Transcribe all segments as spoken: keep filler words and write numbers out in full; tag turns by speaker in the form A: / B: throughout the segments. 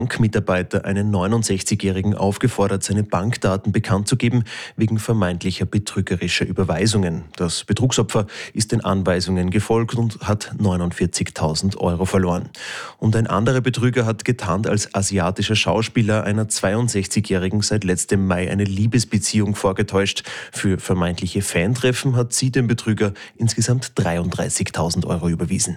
A: Bankmitarbeiter einen neunundsechzigjährigen aufgefordert, seine Bankdaten bekannt zu geben, wegen vermeintlicher betrügerischer Überweisungen. Das Betrugsopfer ist den Anweisungen gefolgt und hat neunundvierzigtausend Euro verloren. Und ein anderer Betrüger hat getarnt als asiatischer Schauspieler einer zweiundsechzigjährigen seit letztem Mai eine Liebesbeziehung vorgetäuscht. Für vermeintliche Fantreffen hat sie dem Betrüger insgesamt dreiunddreißigtausend Euro überwiesen.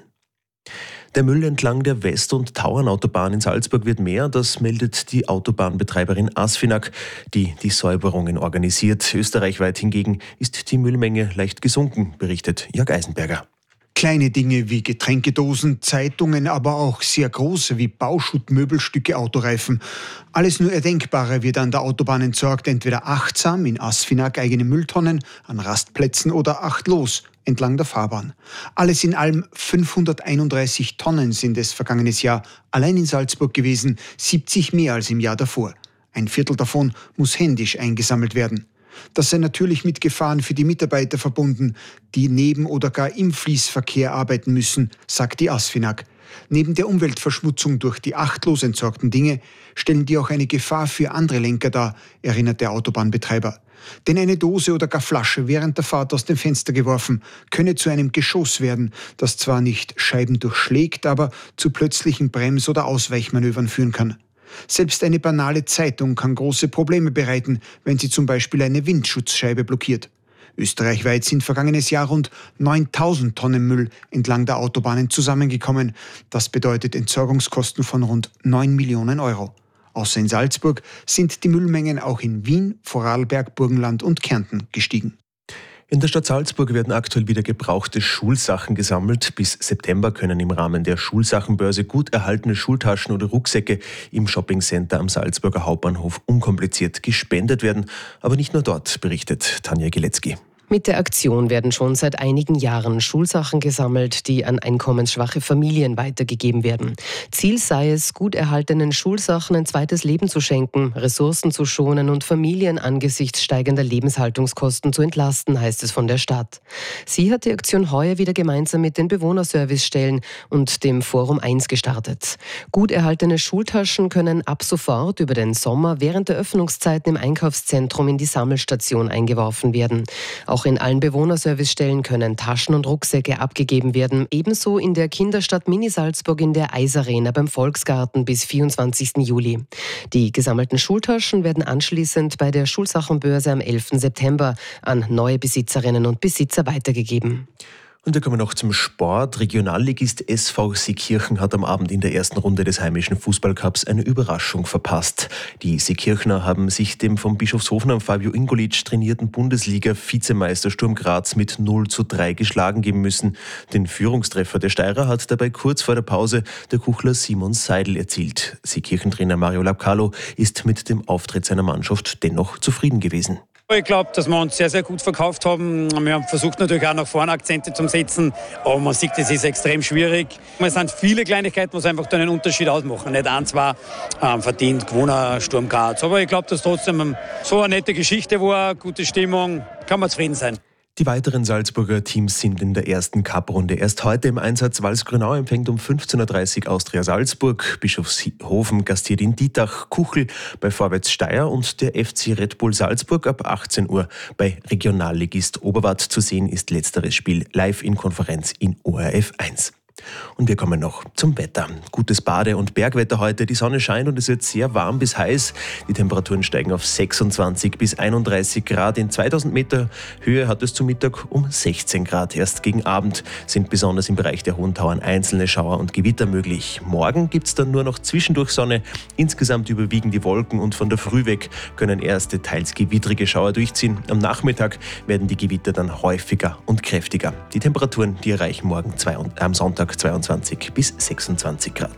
A: Der Müll entlang der West- und Tauernautobahn in Salzburg wird mehr, das meldet die Autobahnbetreiberin Asfinag, die die Säuberungen organisiert. Österreichweit hingegen ist die Müllmenge leicht gesunken, berichtet Jörg Eisenberger.
B: Kleine Dinge wie Getränkedosen, Zeitungen, aber auch sehr große wie Bauschutt, Möbelstücke, Autoreifen. Alles nur Erdenkbare wird an der Autobahn entsorgt, entweder achtsam in Asfinag eigene Mülltonnen, an Rastplätzen oder achtlos entlang der Fahrbahn. Alles in allem fünfhunderteinunddreißig Tonnen sind es vergangenes Jahr allein in Salzburg gewesen, siebzig mehr als im Jahr davor. Ein Viertel davon muss händisch eingesammelt werden. Das sei natürlich mit Gefahren für die Mitarbeiter verbunden, die neben oder gar im Fließverkehr arbeiten müssen, sagt die Asfinag. Neben der Umweltverschmutzung durch die achtlos entsorgten Dinge stellen die auch eine Gefahr für andere Lenker dar, erinnert der Autobahnbetreiber. Denn eine Dose oder gar Flasche während der Fahrt aus dem Fenster geworfen könne zu einem Geschoss werden, das zwar nicht Scheiben durchschlägt, aber zu plötzlichen Brems- oder Ausweichmanövern führen kann. Selbst eine banale Zeitung kann große Probleme bereiten, wenn sie zum Beispiel eine Windschutzscheibe blockiert. Österreichweit sind vergangenes Jahr rund neuntausend Tonnen Müll entlang der Autobahnen zusammengekommen. Das bedeutet Entsorgungskosten von rund neun Millionen Euro. Außer in Salzburg sind die Müllmengen auch in Wien, Vorarlberg, Burgenland und Kärnten gestiegen.
A: In der Stadt Salzburg werden aktuell wieder gebrauchte Schulsachen gesammelt. Bis September können im Rahmen der Schulsachenbörse gut erhaltene Schultaschen oder Rucksäcke im Shoppingcenter am Salzburger Hauptbahnhof unkompliziert gespendet werden. Aber nicht nur dort, berichtet Tanja Gilecki.
C: Mit der Aktion werden schon seit einigen Jahren Schulsachen gesammelt, die an einkommensschwache Familien weitergegeben werden. Ziel sei es, gut erhaltenen Schulsachen ein zweites Leben zu schenken, Ressourcen zu schonen und Familien angesichts steigender Lebenshaltungskosten zu entlasten, heißt es von der Stadt. Sie hat die Aktion heuer wieder gemeinsam mit den Bewohnerservicestellen und dem Forum eins gestartet. Gut erhaltene Schultaschen können ab sofort über den Sommer während der Öffnungszeiten im Einkaufszentrum in die Sammelstation eingeworfen werden. Auch in allen Bewohnerservicestellen können Taschen und Rucksäcke abgegeben werden. Ebenso in der Kinderstadt Mini Salzburg in der Eisarena beim Volksgarten bis vierundzwanzigsten Juli. Die gesammelten Schultaschen werden anschließend bei der Schulsachenbörse am elften September an neue Besitzerinnen und Besitzer weitergegeben.
A: Und wir kommen noch zum Sport. Regionalligist S V Seekirchen hat am Abend in der ersten Runde des heimischen Fußballcups eine Überraschung verpasst. Die Seekirchner haben sich dem vom Bischofshofen Fabio Ingolic trainierten Bundesliga-Vizemeister Sturm Graz mit null zu drei geschlagen geben müssen. Den Führungstreffer der Steirer hat dabei kurz vor der Pause der Kuchler Simon Seidel erzielt. Seekirchentrainer Mario Lapcalo ist mit dem Auftritt seiner Mannschaft dennoch zufrieden gewesen.
D: Ich glaube, dass wir uns sehr, sehr gut verkauft haben. Wir haben versucht natürlich auch nach vorne Akzente zu setzen, aber man sieht, es ist extrem schwierig. Es sind viele Kleinigkeiten, die einfach einen Unterschied ausmachen. Nicht ein, zwei ähm, verdient, gewonnen, Sturm Graz. Aber ich glaube, dass trotzdem so eine nette Geschichte war, gute Stimmung, kann man zufrieden sein.
A: Die weiteren Salzburger Teams sind in der ersten Cup-Runde erst heute im Einsatz. Walsgrünau empfängt um fünfzehn Uhr dreißig Austria Salzburg, Bischofshofen gastiert in Dietach, Kuchel bei Vorwärts Steyr und der F C Red Bull Salzburg ab achtzehn Uhr bei Regionalligist Oberwart. Zu sehen ist letzteres Spiel live in Konferenz in O R F eins. Und wir kommen noch zum Wetter. Gutes Bade- und Bergwetter heute. Die Sonne scheint und es wird sehr warm bis heiß. Die Temperaturen steigen auf sechsundzwanzig bis einunddreißig Grad. In zweitausend Meter Höhe hat es zu Mittag um sechzehn Grad. Erst gegen Abend sind besonders im Bereich der Hohen Tauern einzelne Schauer und Gewitter möglich. Morgen gibt es dann nur noch zwischendurch Sonne. Insgesamt überwiegen die Wolken und von der Früh weg können erste teils gewittrige Schauer durchziehen. Am Nachmittag werden die Gewitter dann häufiger und kräftiger. Die Temperaturen, die erreichen morgen zwei, am Sonntag zweiundzwanzig bis sechsundzwanzig Grad.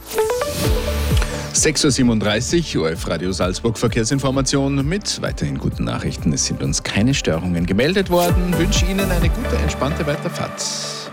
E: sechs Uhr siebenunddreißig, O R F Radio Salzburg Verkehrsinformation mit weiterhin guten Nachrichten. Es sind uns keine Störungen gemeldet worden. Ich wünsche Ihnen eine gute, entspannte Weiterfahrt.